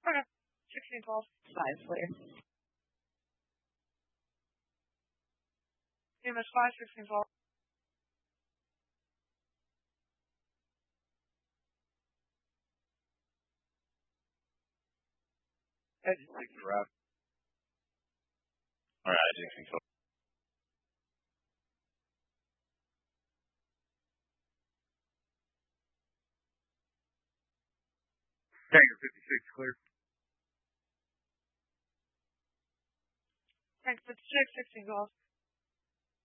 Okay. 1612. 5 clear. EMS 5, 1612. Engine 6 wrap. Alright, 1612. Tango 56 clear. Tank 56, 1612.